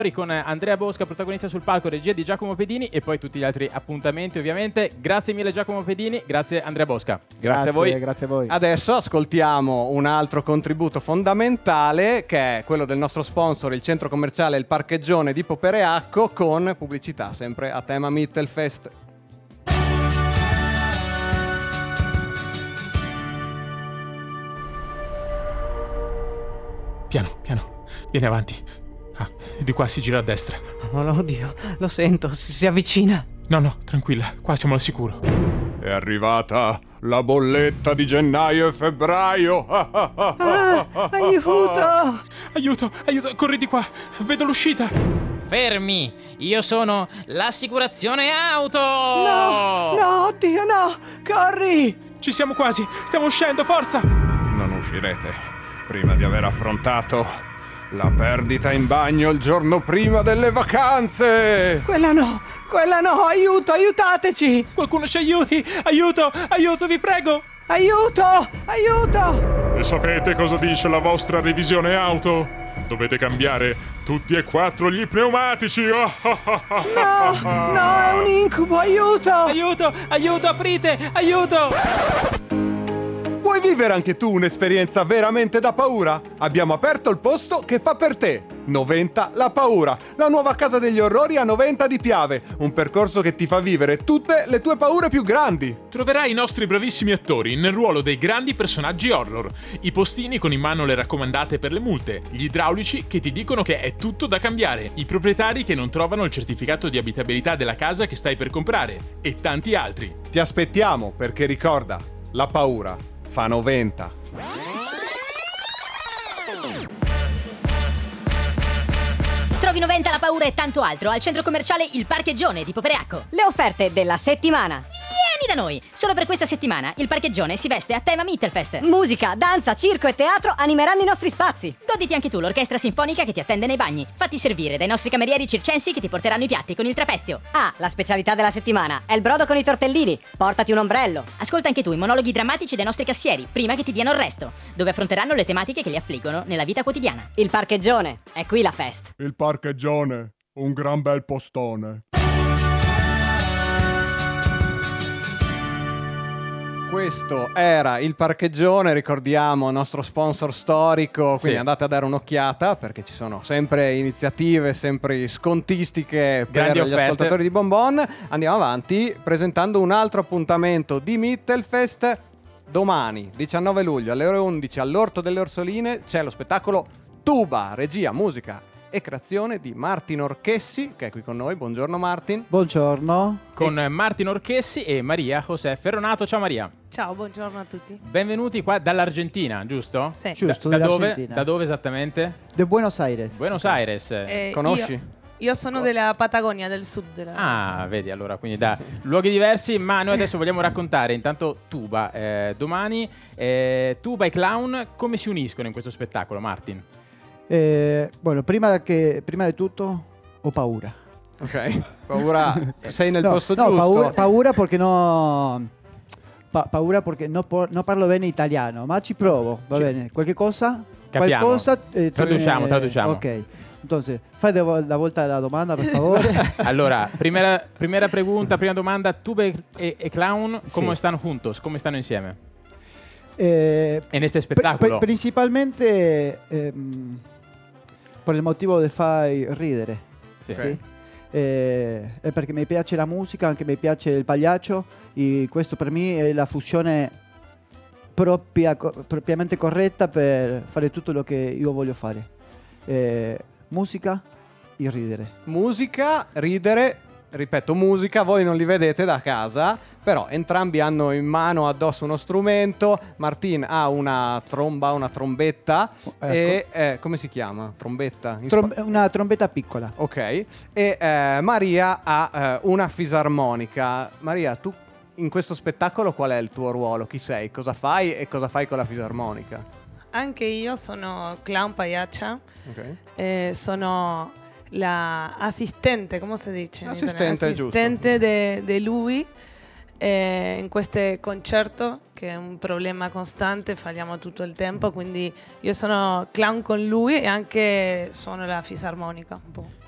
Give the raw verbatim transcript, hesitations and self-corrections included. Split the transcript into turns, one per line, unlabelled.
con Andrea Bosca, protagonista sul palco, regia di Giacomo Pedini e poi tutti gli altri appuntamenti ovviamente. Grazie mille Giacomo Pedini, grazie Andrea Bosca.
Grazie,
Grazie a voi.
Grazie a voi.
Adesso ascoltiamo un altro contributo fondamentale che è quello del nostro sponsor, il centro commerciale Il Parcheggione di Popereacco, con pubblicità sempre a tema Mittelfest.
Piano, piano, vieni avanti. Ah, di qua si gira a destra.
Oh no, oddio, lo sento, si, si avvicina.
No, no, tranquilla, qua siamo al sicuro.
È arrivata la bolletta di gennaio e febbraio.
Ah, aiuto!
Aiuto, aiuto, corri di qua, vedo l'uscita.
Fermi, io sono l'assicurazione auto.
No, no, oddio, no, corri!
Ci siamo quasi, stiamo uscendo, forza!
Non uscirete prima di aver affrontato la perdita in bagno il giorno prima delle vacanze!
Quella no, quella no, aiuto, aiutateci!
Qualcuno ci aiuti, aiuto, aiuto, vi prego!
Aiuto, aiuto!
E sapete cosa dice la vostra revisione auto? Dovete cambiare tutti e quattro gli pneumatici!
No, no, è un incubo, aiuto!
Aiuto, aiuto, aprite, aiuto!
Vuoi vivere anche tu un'esperienza veramente da paura? Abbiamo aperto il posto che fa per te. Noventa La Paura, la nuova casa degli orrori a Noventa di Piave, un percorso che ti fa vivere tutte le tue paure più grandi.
Troverai i nostri bravissimi attori nel ruolo dei grandi personaggi horror, i postini con in mano le raccomandate per le multe, gli idraulici che ti dicono che è tutto da cambiare, i proprietari che non trovano il certificato di abitabilità della casa che stai per comprare e tanti altri.
Ti aspettiamo perché ricorda, la paura fa noventa.
Trovi Noventa La Paura e tanto altro al centro commerciale Il Parcheggione di Popereacco.
Le offerte della settimana.
Vieni da noi! Solo per questa settimana il Parcheggione si veste a tema Mittelfest.
Musica, danza, circo e teatro animeranno i nostri spazi.
Goditi anche tu l'orchestra sinfonica che ti attende nei bagni. Fatti servire dai nostri camerieri circensi che ti porteranno i piatti con il trapezio.
Ah, la specialità della settimana è il brodo con i tortellini. Portati un ombrello.
Ascolta anche tu i monologhi drammatici dei nostri cassieri prima che ti diano il resto, dove affronteranno le tematiche che li affliggono nella vita quotidiana.
Il Parcheggione, è qui la fest.
Il Parcheggione, un gran bel postone.
Questo era Il Parcheggione, ricordiamo il nostro sponsor storico, quindi
Sì.
andate a dare un'occhiata perché ci sono sempre iniziative, sempre scontistiche per
Grandi
gli
offerte.
ascoltatori di Bonbon. Andiamo avanti presentando un altro appuntamento di Mittelfest. Domani, diciannove luglio, alle ore undici, all'Orto delle Orsoline, c'è lo spettacolo Tuba, regia, musica e creazione di Martin Orchessi, che è qui con noi. Buongiorno Martin.
Buongiorno.
Con Martin Orchessi e Maria José Ferronato. Ciao Maria.
Ciao, buongiorno a tutti.
Benvenuti qua dall'Argentina, giusto?
Sì.
Giusto,
Da, da dove?
dell'Argentina.
Da dove esattamente?
De Buenos Aires.
Buenos Aires.
Eh,
Conosci?
Io, io sono della Patagonia, del sud della...
Ah, vedi, allora, quindi da luoghi diversi, ma noi adesso vogliamo raccontare intanto Tuba. Eh, domani eh, Tuba e Clown come si uniscono in questo spettacolo, Martin?
Eh, bueno, prima, che, prima di tutto ho paura.
Ok. Paura, sei nel
no,
posto
no,
giusto.
Paura, paura perché no... Pa- paura perché no, po- no parlo bene italiano, ma ci provo, va
Ci-
bene. Qualche cosa?
Capiamo.
Qualcosa, eh,
Traduciamo,
eh,
traduciamo.
Ok, entonces, fai de vo- la volta la domanda, per favore.
Allora, primera, primera pregunta, prima domanda, Tuba e, e- e Clown, ¿cómo
Sí.
están juntos? ¿Cómo están insieme?
Eh,
En este
pri-
spettacolo?
pri- principalmente ehm, per il motivo di fai ridere.
Sì.
Sì. Eh, è perché mi piace la musica, anche mi piace il pagliaccio e questo per me è la fusione propria, co- propriamente corretta per fare tutto lo che io voglio fare. Eh, musica e ridere.
Musica, ridere, ripeto musica, voi non li vedete da casa, però entrambi hanno in mano addosso uno strumento. Martin ha una tromba, una trombetta e eh, come si chiama? Trombetta? In
Trom-
spa-
una trombetta piccola.
ok. E eh, Maria ha eh, una fisarmonica. Maria, tu in questo spettacolo qual è il tuo ruolo? Chi sei? Cosa fai e cosa fai con la fisarmonica?
Anche io sono clown pagliaccia,
Ok.
eh, sono la assistente, come si dice? in
Assistente,
italiano?
giusto.
Assistente di lui eh, in questo concerto, che è un problema costante, falliamo tutto il tempo, quindi io sono clown con lui e anche suono la fisarmonica un po'.